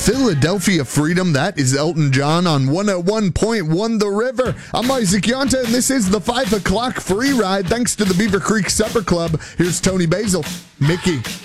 Philadelphia Freedom. That is Elton John on 101.1 The River. I'm Isaac Yonta, and this is the 5 o'clock free ride. Thanks to the Beaver Creek Supper Club. Here's Tony Basil. Mickey.